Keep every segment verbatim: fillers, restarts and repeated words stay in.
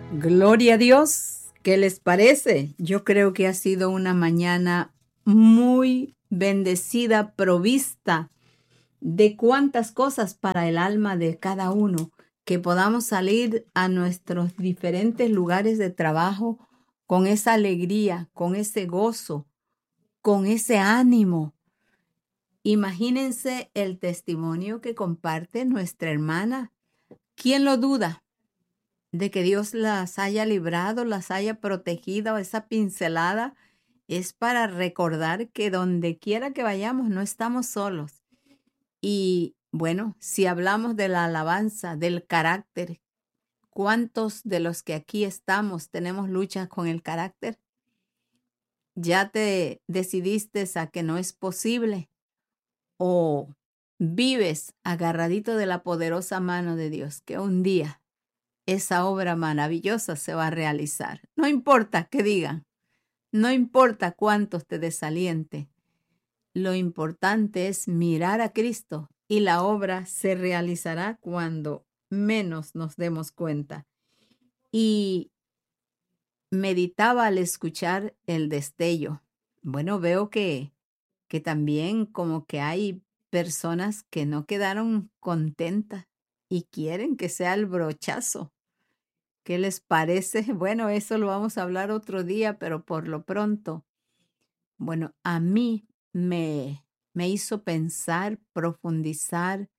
Gloria a Dios. ¿Qué les parece? Yo creo que ha sido una mañana muy bendecida, provista de cuantas cosas para el alma de cada uno, que podamos salir a nuestros diferentes lugares de trabajo con esa alegría, con ese gozo, con ese ánimo. Imagínense el testimonio que comparte nuestra hermana. ¿Quién lo duda de que Dios las haya librado, las haya protegido? Esa pincelada es para recordar que donde quiera que vayamos no estamos solos. Y bueno, si hablamos de la alabanza, del carácter, ¿cuántos de los que aquí estamos tenemos luchas con el carácter? ¿Ya te decidiste a que no es posible? ¿O vives agarradito de la poderosa mano de Dios, que un día esa obra maravillosa se va a realizar? No importa qué digan, no importa cuántos te desaliente, lo importante es mirar a Cristo y la obra se realizará cuando menos nos demos cuenta. Y meditaba al escuchar el destello. Bueno, veo que, que también como que hay personas que no quedaron contentas y quieren que sea el brochazo. ¿Qué les parece? Bueno, eso lo vamos a hablar otro día, pero por lo pronto, bueno, a mí me, me hizo pensar, profundizar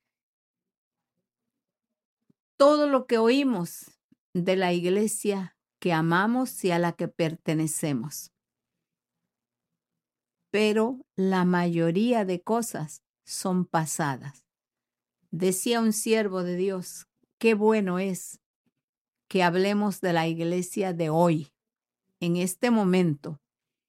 todo lo que oímos de la iglesia que amamos y a la que pertenecemos. Pero la mayoría de cosas son pasadas. Decía un siervo de Dios, qué bueno es que hablemos de la iglesia de hoy, en este momento.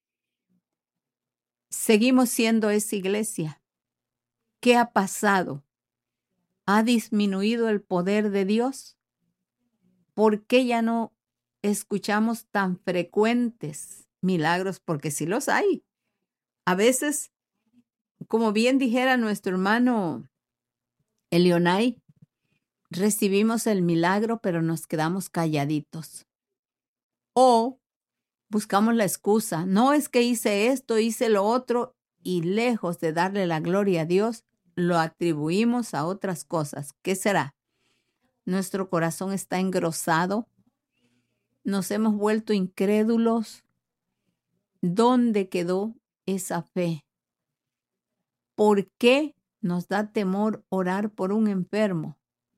Seguimos siendo esa iglesia. ¿Qué ha pasado? ¿Ha disminuido el poder de Dios? ¿Por qué ya no escuchamos tan frecuentes milagros? Porque sí los hay. A veces, como bien dijera nuestro hermano Elionay, recibimos el milagro, pero nos quedamos calladitos. O buscamos la excusa. No es que hice esto, hice lo otro, y lejos de darle la gloria a Dios, lo atribuimos a otras cosas. ¿Qué será? Nuestro corazón está engrosado. Nos hemos vuelto incrédulos. ¿Dónde quedó esa fe? ¿Por qué nos da temor orar por un enfermo?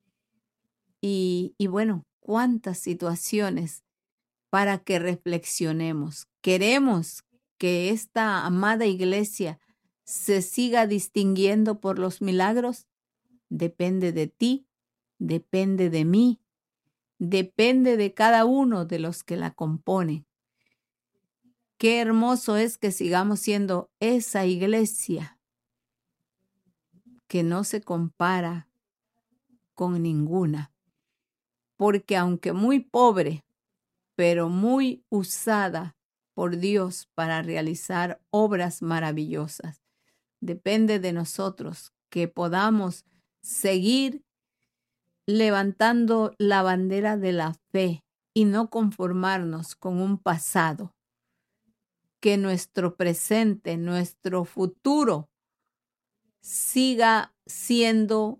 Y, y bueno, cuántas situaciones para que reflexionemos. Queremos que esta amada iglesia se siga distinguiendo por los milagros. Depende de ti, depende de mí, depende de cada uno de los que la componen. Qué hermoso es que sigamos siendo esa iglesia que no se compara con ninguna, porque aunque muy pobre, pero muy usada por Dios para realizar obras maravillosas, depende de nosotros que podamos seguir levantando la bandera de la fe y no conformarnos con un pasado, que nuestro presente, nuestro futuro siga siendo,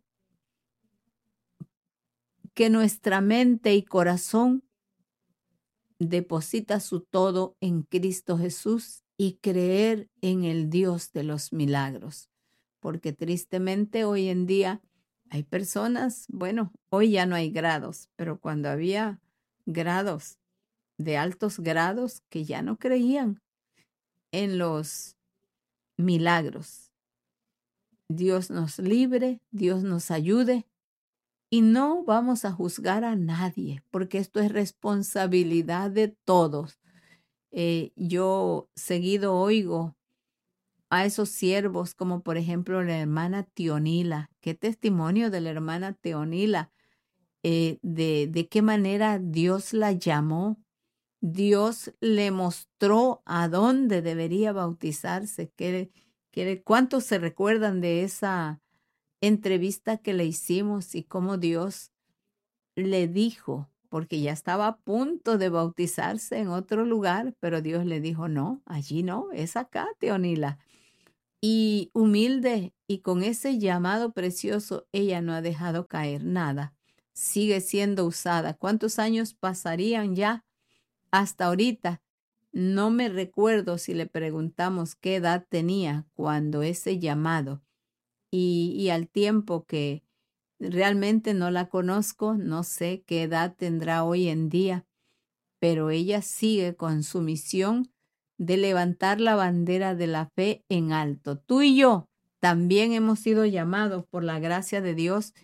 que nuestra mente y corazón deposita su todo en Cristo Jesús y creer en el Dios de los milagros. Porque tristemente hoy en día hay personas, bueno, hoy ya no hay grados, pero cuando había grados de altos grados que ya no creían en los milagros. Dios nos libre, Dios nos ayude. Y no vamos a juzgar a nadie, porque esto es responsabilidad de todos. Eh, yo seguido oigo a esos siervos, como por ejemplo la hermana Tionila. Qué testimonio de la hermana Tionila, eh, de, de qué manera Dios la llamó. Dios le mostró a dónde debería bautizarse. ¿Qué, qué, ¿Cuántos se recuerdan de esa entrevista que le hicimos y cómo Dios le dijo porque ya estaba a punto de bautizarse en otro lugar, pero Dios le dijo, no, allí no, es acá, Teonila. Y humilde y con ese llamado precioso, ella no ha dejado caer nada. Sigue siendo usada. ¿Cuántos años pasarían ya hasta ahorita? No me recuerdo si le preguntamos qué edad tenía cuando ese llamado y, y al tiempo que realmente no la conozco, no sé qué edad tendrá hoy en día, pero ella sigue con su misión de levantar la bandera de la fe en alto. Tú y yo también hemos sido llamados por la gracia de Dios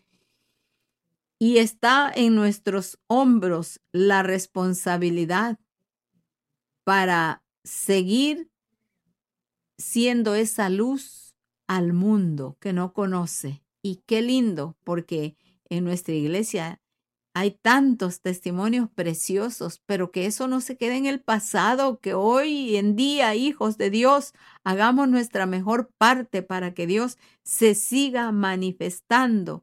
y está en nuestros hombros la responsabilidad para seguir siendo esa luz al mundo que no conoce. Y qué lindo, porque en nuestra iglesia hay tantos testimonios preciosos, pero que eso no se quede en el pasado, que hoy en día, hijos de Dios, hagamos nuestra mejor parte para que Dios se siga manifestando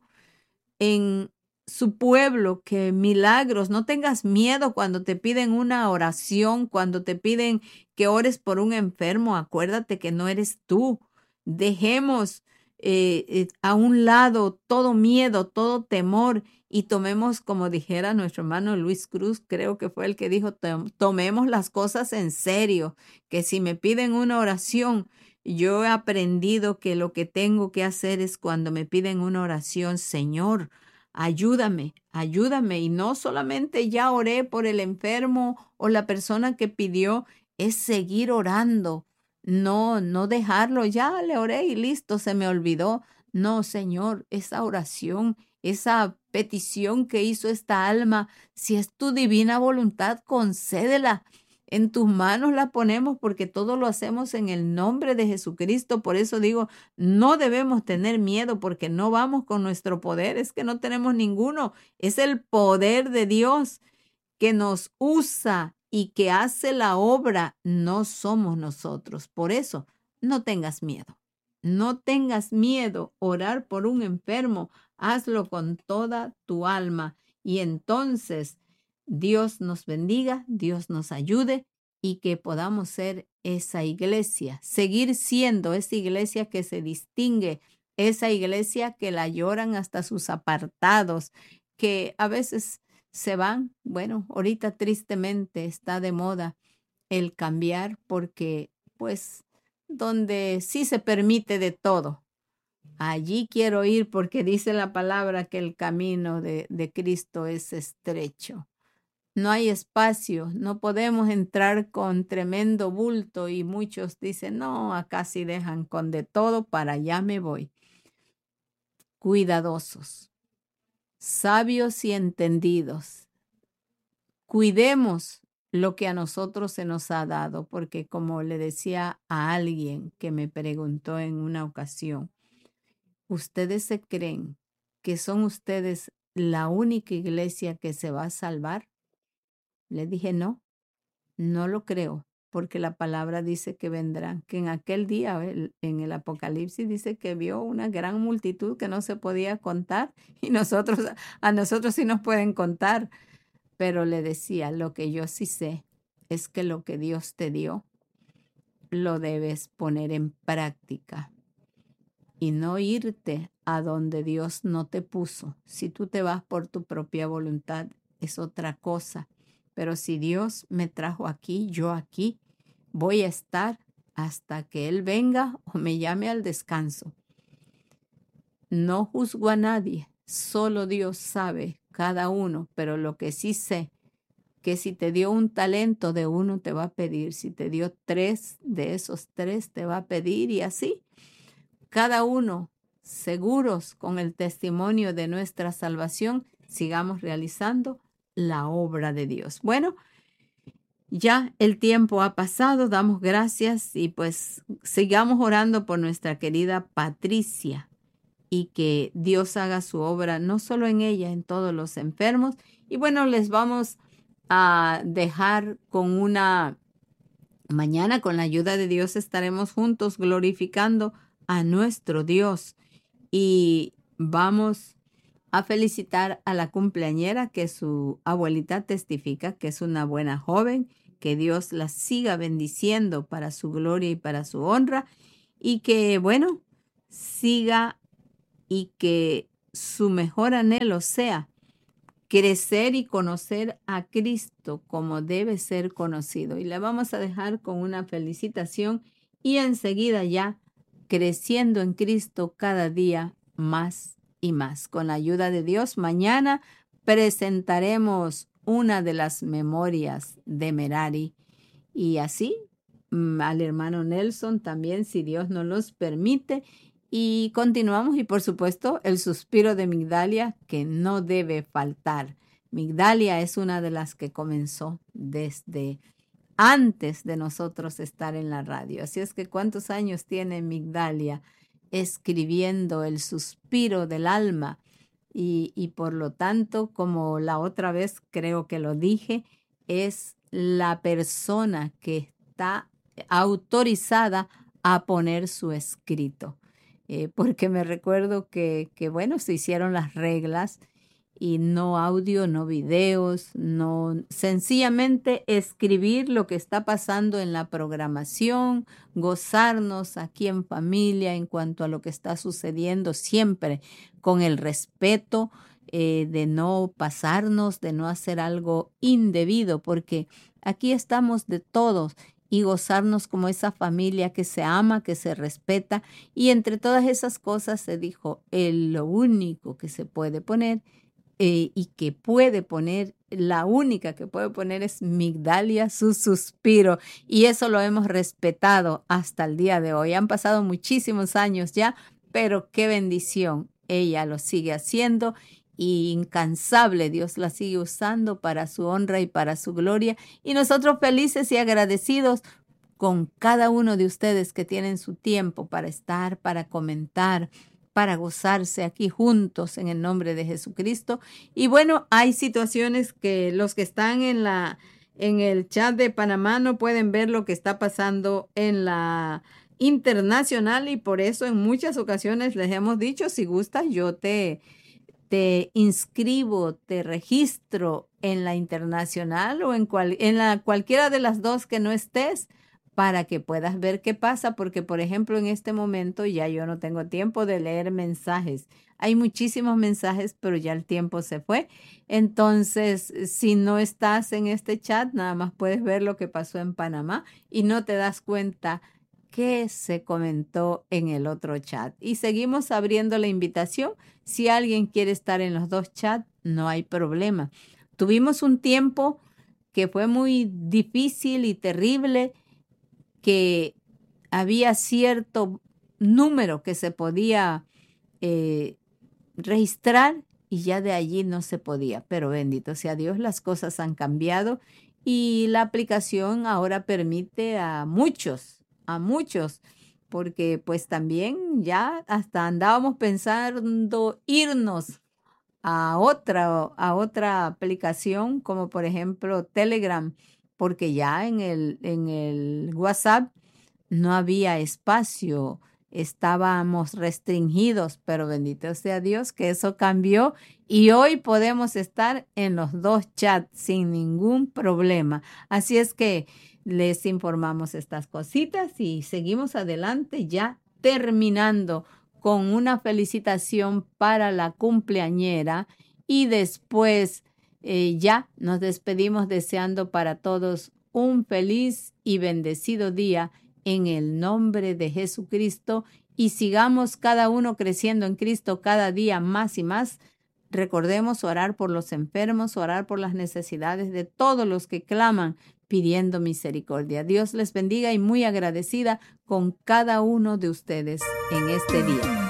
en su pueblo, que milagros, no tengas miedo cuando te piden una oración, cuando te piden que ores por un enfermo, acuérdate que no eres tú. Dejemos eh, eh, a un lado todo miedo, todo temor y tomemos, como dijera nuestro hermano Luis Cruz, creo que fue el que dijo, tomemos las cosas en serio, que si me piden una oración, yo he aprendido que lo que tengo que hacer es cuando me piden una oración, Señor, ayúdame, ayúdame. Y no solamente ya oré por el enfermo o la persona que pidió, es seguir orando. No, no dejarlo, ya le oré y listo, se me olvidó. No, Señor, esa oración, esa petición que hizo esta alma, si es tu divina voluntad, concédela. En tus manos la ponemos porque todo lo hacemos en el nombre de Jesucristo. Por eso digo, no debemos tener miedo porque no vamos con nuestro poder. Es que no tenemos ninguno. Es el poder de Dios que nos usa y que hace la obra. No somos nosotros. Por eso, no tengas miedo. No tengas miedo. Orar por un enfermo, hazlo con toda tu alma. Y entonces Dios nos bendiga, Dios nos ayude y que podamos ser esa iglesia, seguir siendo esa iglesia que se distingue, esa iglesia que la lloran hasta sus apartados, que a veces se van. Bueno, ahorita tristemente está de moda el cambiar porque pues donde sí se permite de todo. Allí quiero ir porque dice la palabra que el camino de, de Cristo es estrecho. No hay espacio, no podemos entrar con tremendo bulto y muchos dicen, no, acá sí dejan con de todo, para allá me voy. Cuidadosos, sabios y entendidos. Cuidemos lo que a nosotros se nos ha dado, porque como le decía a alguien que me preguntó en una ocasión, ¿ustedes se creen que son ustedes la única iglesia que se va a salvar? Le dije, no, no lo creo, porque la palabra dice que vendrán, que en aquel día, el, en el Apocalipsis dice que vio una gran multitud que no se podía contar y nosotros, a nosotros sí nos pueden contar, pero le decía, lo que yo sí sé es que lo que Dios te dio, lo debes poner en práctica. Y no irte a donde Dios no te puso. Si tú te vas por tu propia voluntad, es otra cosa. Pero si Dios me trajo aquí, yo aquí voy a estar hasta que Él venga o me llame al descanso. No juzgo a nadie, solo Dios sabe cada uno, pero lo que sí sé, que si te dio un talento, de uno te va a pedir. Si te dio tres, de esos tres te va a pedir y así. Cada uno, seguros con el testimonio de nuestra salvación, sigamos realizando la obra de Dios. Bueno, ya el tiempo ha pasado, damos gracias y pues sigamos orando por nuestra querida Patricia y que Dios haga su obra no solo en ella, en todos los enfermos. Y bueno, les vamos a dejar con una, mañana con la ayuda de Dios estaremos juntos glorificando a nuestro Dios y vamos a felicitar a la cumpleañera, que su abuelita testifica que es una buena joven, que Dios la siga bendiciendo para su gloria y para su honra, y que, bueno, siga y que su mejor anhelo sea crecer y conocer a Cristo como debe ser conocido. Y le vamos a dejar con una felicitación y enseguida ya creciendo en Cristo cada día más y más. Con la ayuda de Dios, mañana presentaremos una de las memorias de Merari. Y así mm, al hermano Nelson también, si Dios nos los permite. Y continuamos y por supuesto el suspiro de Migdalia, que no debe faltar. Migdalia es una de las que comenzó desde antes de nosotros estar en la radio. Así es que ¿cuántos años tiene Migdalia escribiendo el suspiro del alma? Y, y por lo tanto, como la otra vez creo que lo dije, es la persona que está autorizada a poner su escrito. Eh, porque me recuerdo que, que, bueno, se hicieron las reglas y no audio, no videos, no, sencillamente escribir lo que está pasando en la programación, gozarnos aquí en familia en cuanto a lo que está sucediendo, siempre con el respeto eh, de no pasarnos, de no hacer algo indebido, porque aquí estamos de todos, y gozarnos como esa familia que se ama, que se respeta. Y entre todas esas cosas se dijo, el, lo único que se puede poner eh, y que puede poner, la única que puede poner es Migdalia, su suspiro. Y eso lo hemos respetado hasta el día de hoy. Han pasado muchísimos años ya, pero qué bendición. Ella lo sigue haciendo. Y incansable, Dios la sigue usando para su honra y para su gloria. Y nosotros felices y agradecidos con cada uno de ustedes que tienen su tiempo para estar, para comentar, para gozarse aquí juntos en el nombre de Jesucristo. Y bueno, hay situaciones que los que están en la en el chat de Panamá no pueden ver lo que está pasando en la internacional, y por eso en muchas ocasiones les hemos dicho, si gustas, yo te te inscribo, te registro en la internacional o en, cual, en la, cualquiera de las dos que no estés, para que puedas ver qué pasa, porque por ejemplo en este momento ya yo no tengo tiempo de leer mensajes. Hay muchísimos mensajes, pero ya el tiempo se fue. Entonces, si no estás en este chat, nada más puedes ver lo que pasó en Panamá y no te das cuenta que se comentó en el otro chat. Y seguimos abriendo la invitación. Si alguien quiere estar en los dos chats, no hay problema. Tuvimos un tiempo que fue muy difícil y terrible, que había cierto número que se podía eh, registrar y ya de allí no se podía. Pero bendito sea Dios, las cosas han cambiado y la aplicación ahora permite a muchos a muchos, porque pues también ya hasta andábamos pensando irnos a otra, a otra aplicación, como por ejemplo Telegram, porque ya en el, en el WhatsApp no había espacio, estábamos restringidos, pero bendito sea Dios que eso cambió y hoy podemos estar en los dos chats sin ningún problema. Así es que les informamos estas cositas y seguimos adelante, ya terminando con una felicitación para la cumpleañera y después eh, ya nos despedimos deseando para todos un feliz y bendecido día en el nombre de Jesucristo, y sigamos cada uno creciendo en Cristo cada día más y más. Recordemos orar por los enfermos, orar por las necesidades de todos los que claman pidiendo misericordia. Dios les bendiga y muy agradecida con cada uno de ustedes en este día.